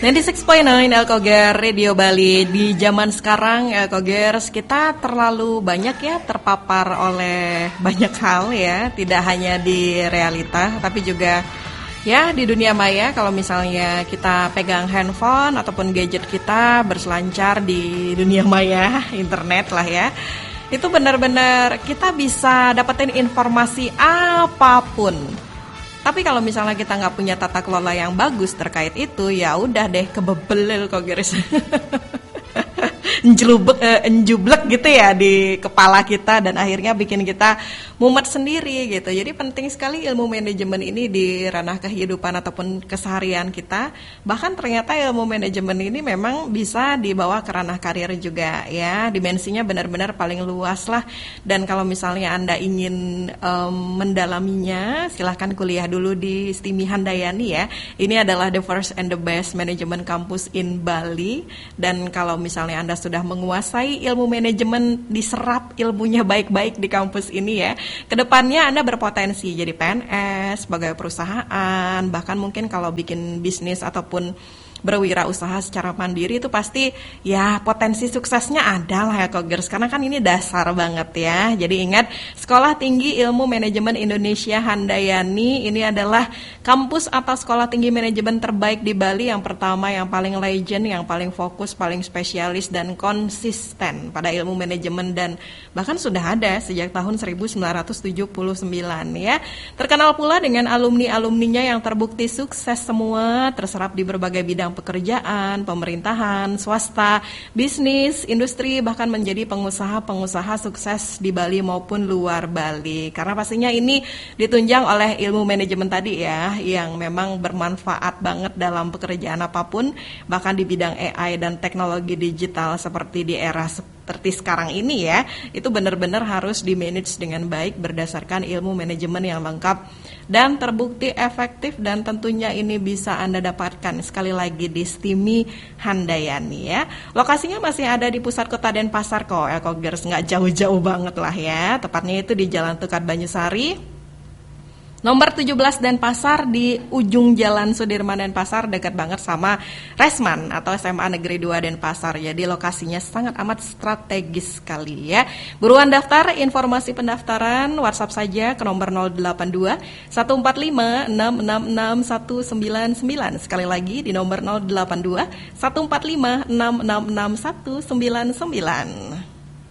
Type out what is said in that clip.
96.9 Elkoger Radio Bali. Di zaman sekarang Elkogers, kita terlalu banyak ya terpapar oleh banyak hal ya, tidak hanya di realita tapi juga ya di dunia maya. Kalau misalnya kita pegang handphone ataupun gadget kita berselancar di dunia maya, internet lah ya, itu benar-benar kita bisa dapetin informasi apapun. Tapi kalau misalnya kita nggak punya tata kelola yang bagus terkait itu, ya udah deh kebebel kok guys. Njublek gitu ya di kepala kita dan akhirnya bikin kita mumet sendiri gitu. Jadi penting sekali ilmu manajemen ini di ranah kehidupan ataupun keseharian kita. Bahkan ternyata ilmu manajemen ini memang bisa dibawa ke ranah karir juga ya. Dimensinya benar-benar paling luas lah. Dan kalau misalnya Anda ingin mendalaminya, silahkan kuliah dulu di STIMI Handayani ya. Ini adalah the first and the best management campus in Bali. Dan kalau misalnya Anda sudah menguasai ilmu manajemen, diserap ilmunya baik-baik di kampus ini ya, kedepannya Anda berpotensi jadi PNS, sebagai perusahaan, bahkan mungkin kalau bikin bisnis ataupun berwirausaha secara mandiri itu pasti ya potensi suksesnya ada lah ya Kogers, karena kan ini dasar banget ya. Jadi ingat, Sekolah Tinggi Ilmu Manajemen Indonesia Handayani ini adalah kampus atau sekolah tinggi manajemen terbaik di Bali, yang pertama, yang paling legend, yang paling fokus, paling spesialis dan konsisten pada ilmu manajemen, dan bahkan sudah ada sejak tahun 1979 ya. Terkenal pula dengan alumni-alumninya yang terbukti sukses semua, terserap di berbagai bidang pekerjaan, pemerintahan, swasta, bisnis, industri, bahkan menjadi pengusaha-pengusaha sukses di Bali maupun luar Bali. Karena pastinya ini ditunjang oleh ilmu manajemen tadi ya, yang memang bermanfaat banget dalam pekerjaan apapun, bahkan di bidang AI dan teknologi digital seperti di era seperti sekarang ini ya, itu benar-benar harus di-manage dengan baik berdasarkan ilmu manajemen yang lengkap dan terbukti efektif, dan tentunya ini bisa Anda dapatkan sekali lagi di STIMI Handayani ya. Lokasinya masih ada di pusat kota Denpasar kok, Elkogers, nggak jauh-jauh banget lah ya. Tepatnya itu di Jalan Tukat Banyusari, nomor 17 Denpasar, di ujung Jalan Sudirman Denpasar, dekat banget sama Resman atau SMA Negeri 2 Denpasar. Jadi lokasinya sangat amat strategis sekali ya. Buruan daftar, informasi pendaftaran WhatsApp saja ke nomor 082 145 666 199. Sekali lagi di nomor 082 145 666 199.